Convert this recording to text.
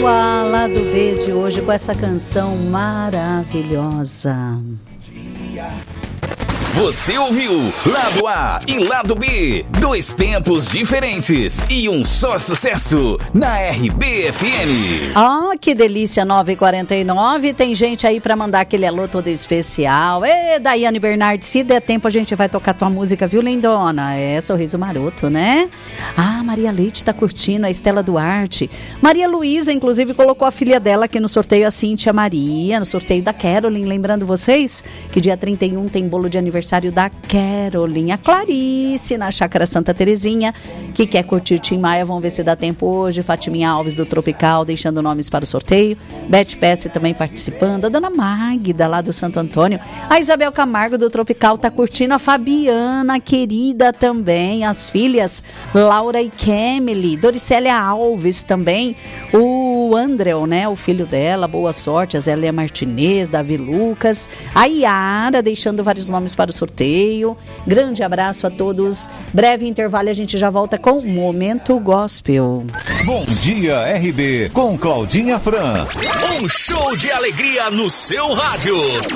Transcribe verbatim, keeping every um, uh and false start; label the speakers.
Speaker 1: Lado A, Lado B de hoje com essa canção maravilhosa.
Speaker 2: Você ouviu Lado A e Lado B, dois tempos diferentes e um só sucesso na R B F M.
Speaker 1: Ah, que delícia, nove e quarenta e nove, tem gente aí pra mandar aquele alô todo especial. Ê, Daiane Bernardi, se der tempo a gente vai tocar tua música, viu, lindona? É, sorriso maroto, né? Ah, Maria Leite tá curtindo, a Estela Duarte. Maria Luísa, inclusive, colocou a filha dela aqui no sorteio, a Cíntia Maria, no sorteio da Caroline, lembrando vocês que dia trinta e um tem bolo de aniversário da Caroline, a Clarice na Chácara Santa Terezinha, que quer curtir o Tim Maia, vamos ver se dá tempo hoje. Fatiminha Alves do Tropical deixando nomes para o sorteio, Beth Pesce também participando, a Dona Magda lá do Santo Antônio, a Isabel Camargo do Tropical tá curtindo, a Fabiana querida também, as filhas Laura e Kemily, Doricélia Alves também, o André, né, o filho dela, boa sorte, a Zélia Martinez, Davi Lucas, a Yara deixando vários nomes para o sorteio. Grande abraço a todos. Breve intervalo, a gente já volta com o Momento Gospel.
Speaker 3: Bom dia, R B, com Claudinha Fran.
Speaker 4: Um show de alegria no seu rádio.